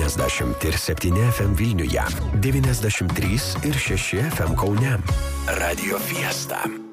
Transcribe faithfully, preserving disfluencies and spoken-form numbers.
devyniasdešimt septyni F M Vilniuje, devyniasdešimt trys ir šeši F M Kaune. Radio Fiesta.